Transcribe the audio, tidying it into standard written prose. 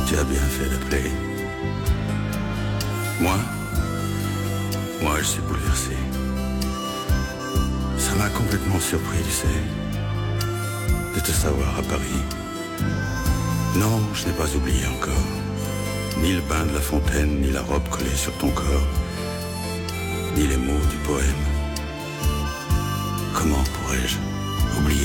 Tu as bien fait d'appeler. Moi, je suis bouleversé. Ça m'a complètement surpris, tu sais, de te savoir à Paris. Non, je n'ai pas oublié encore. Ni le bain de la fontaine, ni la robe collée sur ton corps, ni les mots du poème. Comment pourrais-je oublier